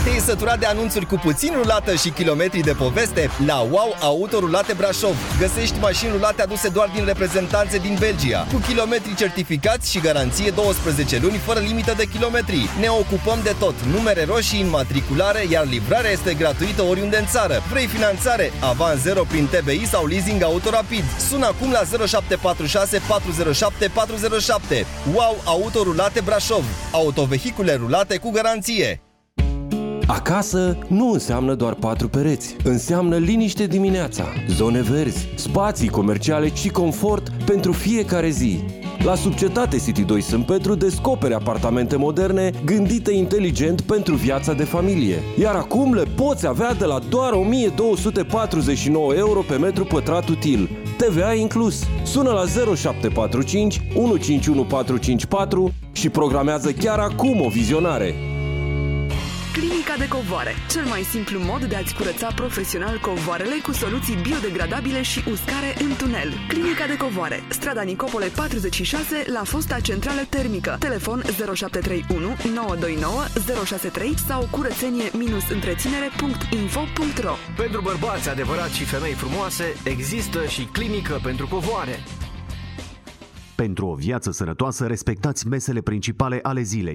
Te-ai săturat de anunțuri cu puțin rulată și kilometri de poveste? La Wow Auto Rulate Brașov găsești mașini rulate aduse doar din reprezentanțe din Belgia, cu kilometri certificați și garanție 12 luni fără limită de kilometri. Ne ocupăm de tot, numere roșii, înmatriculare, iar livrarea este gratuită oriunde în țară. Vrei finanțare? Avans 0 prin TBI sau leasing auto rapid. Sună acum la 0746 407 407. Wow Auto Rulate Brașov. Autovehicule rulate cu garanție. Acasă nu înseamnă doar 4 pereți, înseamnă liniște dimineața, zone verzi, spații comerciale și confort pentru fiecare zi. La Subcetate City 2 Sânt Petru descoperi apartamente moderne gândite inteligent pentru viața de familie. Iar acum le poți avea de la doar 1249 euro pe metru pătrat util, TVA inclus. Sună la 0745 151454 și programează chiar acum o vizionare. Clinica de covoare, cel mai simplu mod de a-ți curăța profesional covoarele cu soluții biodegradabile și uscare în tunel. Clinica de covoare, strada Nicopole 46, la fosta centrală termică. Telefon 0731 929 063 sau curățenie-întreținere.info.ro. Pentru bărbați adevărați și femei frumoase, există și clinică pentru covoare. Pentru o viață sănătoasă, respectați mesele principale ale zilei.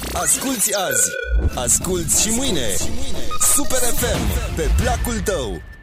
Asculți azi, asculți și mâine. Super FM, pe placul tău.